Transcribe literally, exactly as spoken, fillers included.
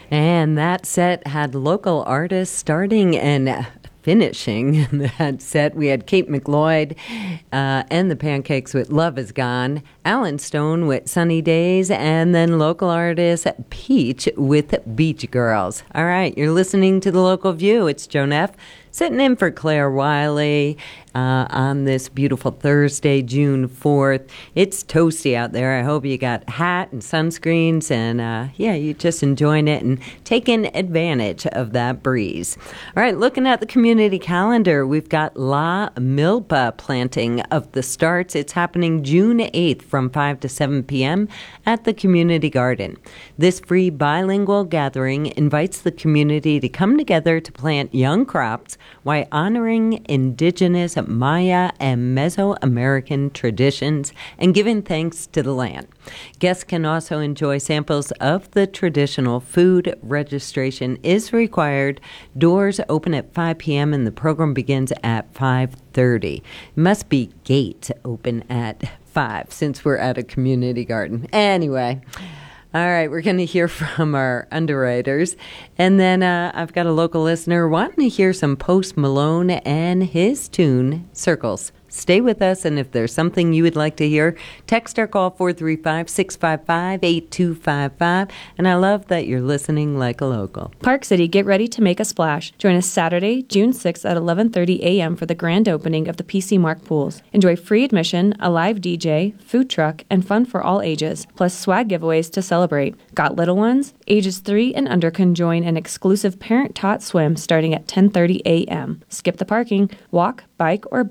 And that set had local artists starting and finishing that set. We had Kate McLeod uh, and the Pancakes with Love Is Gone, Alan Stone with Sunny Days, and then local artist Peach with Beach Girls. All right, you're listening to The Local View. It's Joan F. sitting in for Claire Wiley uh, on this beautiful Thursday, June fourth. It's toasty out there. I hope you got hat and sunscreens and, uh, yeah, you're just enjoying it and taking advantage of that breeze. All right, looking at the community calendar, we've got La Milpa planting of the starts. It's happening June eighth from five to seven p.m. at the community garden. This free bilingual gathering invites the community to come together to plant young crops while honoring indigenous Maya and Mesoamerican traditions and giving thanks to the land. Guests can also enjoy samples of the traditional food. Registration is required. Doors open at five p.m. and the program begins at five thirty. Must be gate open at five since we're at a community garden. Anyway. All right, we're going to hear from our underwriters. And then uh, I've got a local listener wanting to hear some Post Malone and his tune, Circles. Stay with us, and if there's something you would like to hear, text or call four three five, six five five, eight two five five. And I love that you're listening like a local. Park City, get ready to make a splash. Join us Saturday, June sixth at eleven thirty a.m. for the grand opening of the P C Mark pools. Enjoy free admission, a live D J, food truck, and fun for all ages, plus swag giveaways to celebrate. Got little ones? Ages three and under can join an exclusive parent-taught swim starting at ten thirty a.m. Skip the parking, walk, bike, or